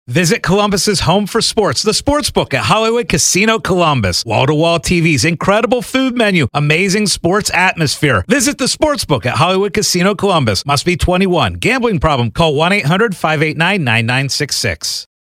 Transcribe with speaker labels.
Speaker 1: Visit Columbus's home for sports, the Sportsbook at Hollywood Casino Columbus. Wall-to-wall TVs, incredible food menu, amazing sports atmosphere. Visit the Sportsbook at Hollywood Casino Columbus. Must be 21. Gambling problem? Call 1-800-589-9966.